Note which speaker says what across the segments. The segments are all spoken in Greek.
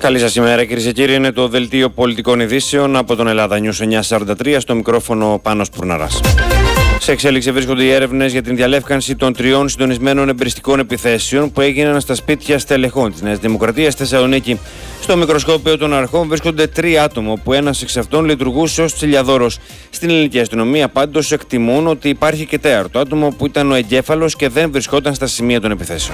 Speaker 1: Καλή σας ημέρα, κυρίες και κύριοι. Είναι το δελτίο πολιτικών ειδήσεων από τον Ελλάδα News 943, στο μικρόφωνο Πάνος Πουρναράς. Σε εξέλιξη βρίσκονται οι έρευνες για την διαλεύκανση των 3 συντονισμένων εμπειριστικών επιθέσεων που έγιναν στα σπίτια στελεχών της Νέας Δημοκρατίας στη Θεσσαλονίκη. Στο μικροσκόπιο των αρχών βρίσκονται 3 άτομα, που ένας εξ αυτών λειτουργούσε ως τσιλιαδόρος. Στην ελληνική αστυνομία πάντως εκτιμούν ότι υπάρχει και 4ο άτομο, που ήταν ο εγκέφαλος και δεν βρισκόταν στα σημεία των επιθέσεων.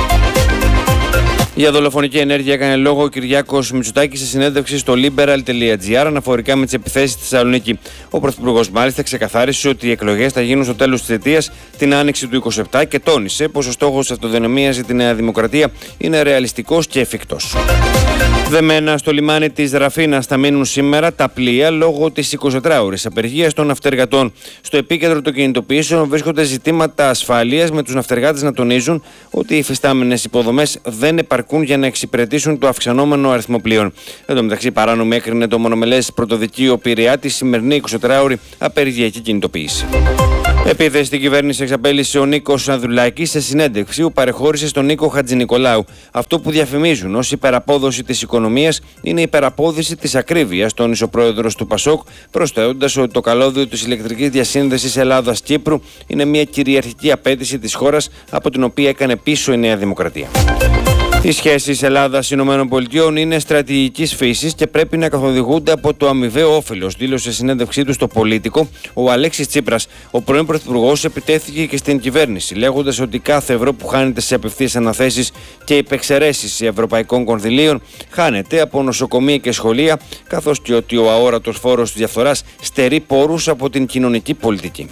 Speaker 1: Για δολοφονική ενέργεια έκανε λόγο ο Κυριάκος Μητσοτάκης σε συνέντευξη στο liberal.gr αναφορικά με τις επιθέσεις στη Θεσσαλονίκη. Ο Πρωθυπουργός μάλιστα ξεκαθάρισε ότι οι εκλογές θα γίνουν στο τέλος της θητείας, την άνοιξη του 2027, και τόνισε πως ο στόχος της αυτοδυναμίας για τη Νέα Δημοκρατία είναι ρεαλιστικός και εφικτός. Δεμένα στο λιμάνι της Ραφίνας θα μείνουν σήμερα τα πλοία λόγω της 24ωρης απεργίας των ναυτεργατών. Στο επίκεντρο των κινητοποιήσεων βρίσκονται ζητήματα ασφάλειας, με τους ναυτεργάτες να τονίζουν ότι οι υφιστάμενες υποδομές δεν επαρκούν για να εξυπηρετήσουν το αυξανόμενο αριθμό πλοίων. Εν τω μεταξύ, παράνομη έκρινε το μονομελές πρωτοδικείο Πειραιά τη σημερινή 24ωρη απεργιακή κινητοποίηση. Επίθεση στην κυβέρνηση εξαπέλυσε ο Νίκος Ανδρουλάκης σε συνέντευξη που παρεχώρησε στον Νίκο Χατζηνικολάου. Αυτό που διαφημίζουν ως υπεραπόδοση της οικονομίας είναι η υπεραπόδοση της ακρίβειας, τόνισε ο πρόεδρος του ΠΑΣΟΚ, προσθέτοντας ότι το καλώδιο της ηλεκτρικής διασύνδεσης Ελλάδας-Κύπρου είναι μια κυριαρχική απέτηση της χώρας, από την οποία έκανε πίσω η Νέα Δημοκρατία. Οι σχέσεις Ελλάδα-ΗΠΑ είναι στρατηγικής φύσης και πρέπει να καθοδηγούνται από το αμοιβαίο όφελος, δήλωσε σε συνέντευξή του στο Πολίτικο ο Αλέξης Τσίπρας. Ο πρώην Πρωθυπουργός επιτέθηκε και στην κυβέρνηση, λέγοντας ότι κάθε ευρώ που χάνεται σε απευθείας αναθέσεις και υπεξαιρέσεις ευρωπαϊκών κονδυλίων χάνεται από νοσοκομεία και σχολεία, καθώς και ότι ο αόρατος φόρος της διαφθοράς στερεί πόρους από την κοινωνική πολιτική.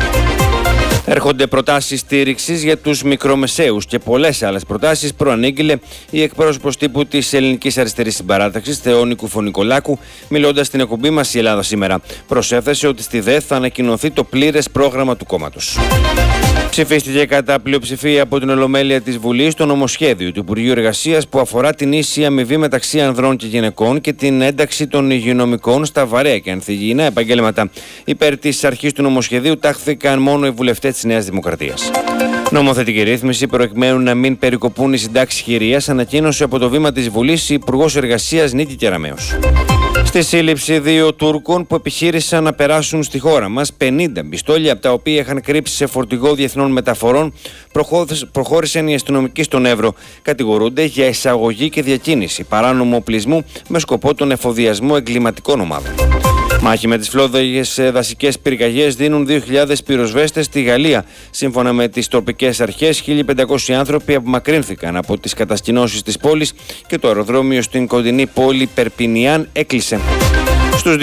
Speaker 1: Έρχονται προτάσεις στήριξης για τους μικρομεσαίους και πολλές άλλες προτάσεις προανήγγειλε η εκπρόσωπος τύπου της Ελληνικής Αριστερής Συμπαράταξης, Θεόνη Κουφωνικολάκου, μιλώντας στην εκπομπή μας η Ελλάδα Σήμερα. Προσέθεσε ότι στη ΔΕΘ θα ανακοινωθεί το πλήρες πρόγραμμα του κόμματος. Ψηφίστηκε κατά πλειοψηφία από την Ολομέλεια της Βουλής το νομοσχέδιο του Υπουργείου Εργασίας που αφορά την ίση αμοιβή μεταξύ ανδρών και γυναικών και την ένταξη των υγειονομικών στα βαρέα και ανθυγιεινά επαγγέλματα. Υπέρ της αρχής του νομοσχεδίου τάχθηκαν μόνο οι βουλευτές της Νέας Δημοκρατίας. Νομοθετική ρύθμιση προκειμένου να μην περικοπούν οι συντάξεις χειρίας, ανακοίνωσε από το βήμα της Βουλής η Υπουργός Εργασίας Νίκη Κεραμέως. Στη σύλληψη 2 Τούρκων που επιχείρησαν να περάσουν στη χώρα μας 50 πιστόλια, από τα οποία είχαν κρύψει σε φορτηγό διεθνών μεταφορών, προχώρησαν οι αστυνομικοί στον Εύρο. Κατηγορούνται για εισαγωγή και διακίνηση παράνομου οπλισμού με σκοπό τον εφοδιασμό εγκληματικών ομάδων. Μάχη με τις φλόδαγες δασικές πυρκαγιές δίνουν 2.000 πυροσβέστες στη Γαλλία. Σύμφωνα με τις τοπικές αρχές, 1.500 άνθρωποι απομακρύνθηκαν από τις κατασκηνώσεις της πόλης και το αεροδρόμιο στην κοντινή πόλη Περπινιάν έκλεισε. Στους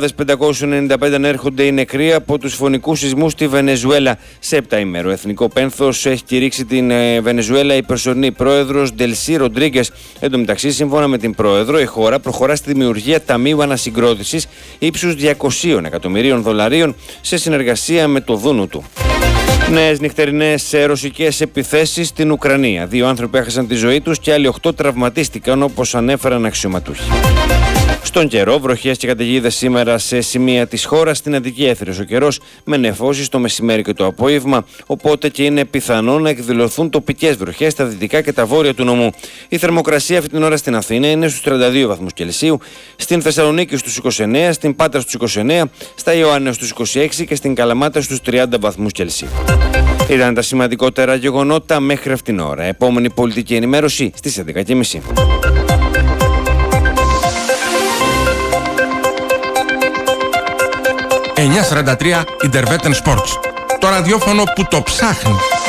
Speaker 1: 2.595 ανέρχονται οι νεκροί από τους φωνικούς σεισμούς στη Βενεζουέλα. Σε 7ημερο εθνικό πένθος έχει κηρύξει την Βενεζουέλα η προσωρινή πρόεδρος Ντελσί Ροντρίγκες. Εν τω μεταξύ, σύμφωνα με την πρόεδρο, η χώρα προχωρά στη δημιουργία ταμείου ανασυγκρότησης ύψους $200 εκατομμυρίων σε συνεργασία με το δούνου του. Νέες νυχτερινές ρωσικές επιθέσεις στην Ουκρανία. 2 άνθρωποι έχασαν τη ζωή τους και άλλοι 8 τραυματίστηκαν, όπως ανέφεραν αξιωματούχοι. Στον καιρό, βροχές και καταιγίδες σήμερα σε σημεία της χώρας. Στην Αττική έθριος ο καιρός με νεφώσεις το μεσημέρι και το απόγευμα, οπότε και είναι πιθανό να εκδηλωθούν τοπικές βροχές στα δυτικά και τα βόρεια του νομού. Η θερμοκρασία αυτή την ώρα στην Αθήνα είναι στους 32 βαθμούς Κελσίου, στην Θεσσαλονίκη στους 29, στην Πάτρα στους 29, στα Ιωάννεως στους 26 και στην Καλαμάτα στους 30 βαθμούς Κελσίου. Ήταν τα σημαντικότερα γεγονότα μέχρι αυτήν την ώρα. Επόμενη πολιτική ενημέρωση στις 11.30.
Speaker 2: 943 Interveten Sports. Το ραδιόφωνο που το ψάχνει.